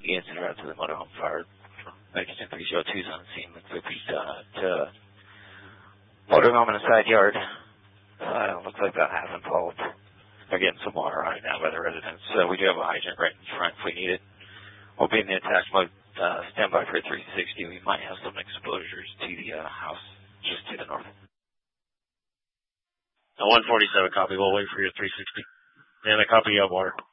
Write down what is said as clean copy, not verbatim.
Ian's en route to the motorhome fire. Making some pretty sure two's on the scene. Looks like he's to motorhome in the side yard. Looks like that has involved. They're getting some water on it now by the residents. We do have a hydrant right in front if we need it. We'll be in the attack mode. Stand by for 360. We might have some exposures to the house just to the north. 147 copy. We'll wait for your 360. And a copy of water.